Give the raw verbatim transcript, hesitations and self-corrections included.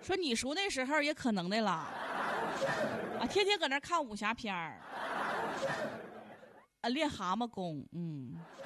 说你叔那时候也可能的了，啊，天天搁那看武侠片儿，啊，练蛤蟆功，嗯。